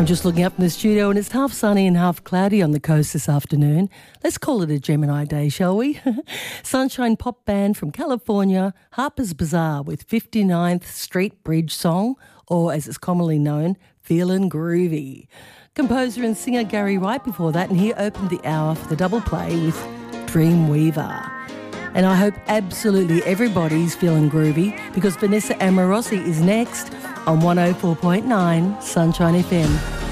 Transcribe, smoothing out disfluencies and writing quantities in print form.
I'm just looking up in the studio and it's half sunny and half cloudy on the coast this afternoon. Let's call it a Gemini day, shall we? Sunshine pop band from California, Harper's Bazaar with 59th Street Bridge Song, or as it's commonly known, Feelin' Groovy. Composer and singer Gary Wright before that, and he opened the hour for the double play with Dreamweaver. And I hope absolutely everybody's feeling groovy because Vanessa Amorosi is next on 104.9 Sunshine FM.